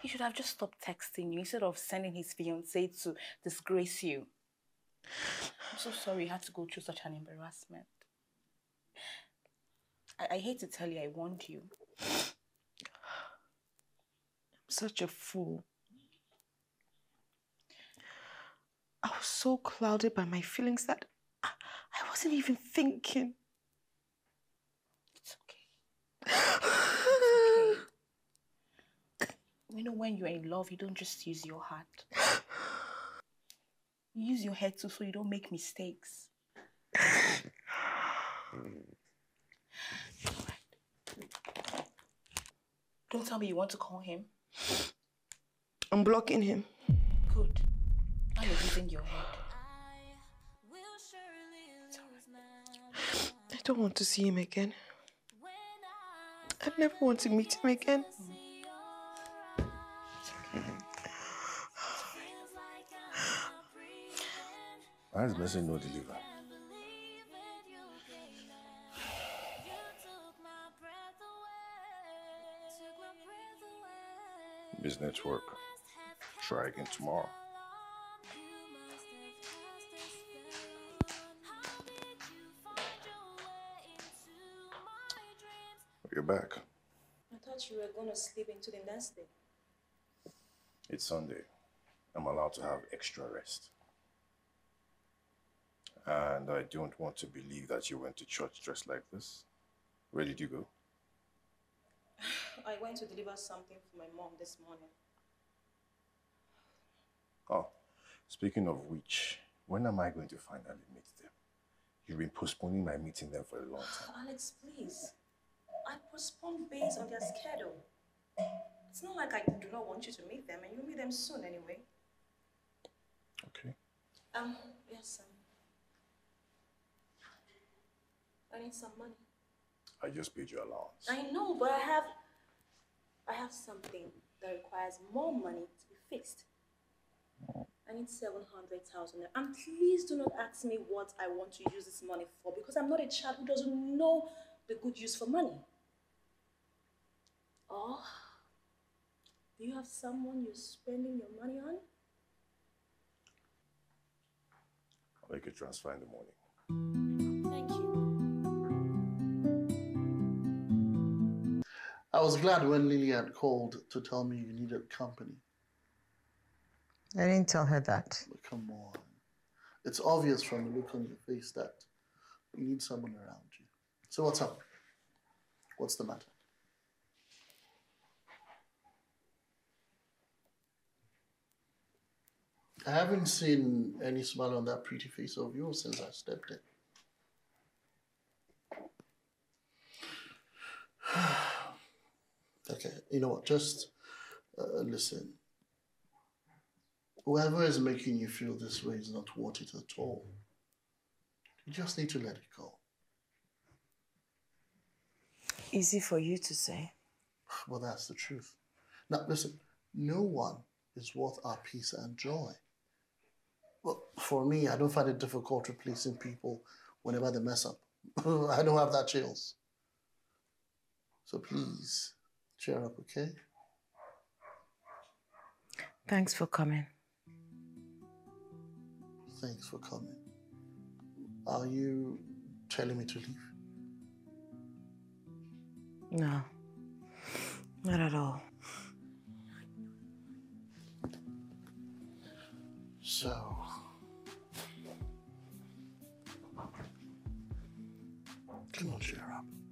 He should have just stopped texting you instead of sending his fiancée to disgrace you. I'm so sorry you had to go through such an embarrassment. I hate to tell you, I warned you. I'm such a fool. I was so clouded by my feelings that I wasn't even thinking. It's okay. It's okay. You know, when you're in love, you don't just use your heart. You use your head too, so you don't make mistakes. Don't tell me you want to call him. I'm blocking him. Good. Now you're using your head. It's all right. I don't want to see him again. I never want to meet him again. Why is message no deliver? Business work. Try again tomorrow. You're back. I thought you were going to sleep into the next day. It's Sunday. I'm allowed to have extra rest. And I don't want to believe that you went to church dressed like this. Where did you go? I went to deliver something for my mom this morning. Oh, speaking of which, when am I going to finally meet them? You've been postponing my meeting them for a long time. Alex, please. I postponed based on their schedule. It's not like I do not want you to meet them, and you'll meet them soon anyway. Okay. Yes, I need some money. I just paid your allowance. I know, but I have something that requires more money to be fixed. I need 700,000. And please do not ask me what I want to use this money for, because I'm not a child who doesn't know the good use for money. Or do you have someone you're spending your money on? I'll make a transfer in the morning. Thank you. I was glad when Lily had called to tell me you needed company. I didn't tell her that. But come on. It's obvious from the look on your face that you need someone around you. So what's up? What's the matter? I haven't seen any smile on that pretty face of yours since I stepped in. Okay, you know what? Just listen. Whoever is making you feel this way is not worth it at all. You just need to let it go. Easy for you to say. Well, that's the truth. Now, listen, no one is worth our peace and joy. Well, for me, I don't find it difficult replacing people whenever they mess up. I don't have that chills. So please, cheer up, okay? Thanks for coming. Thanks for coming. Are you telling me to leave? No, not at all. So, come on, cheer up.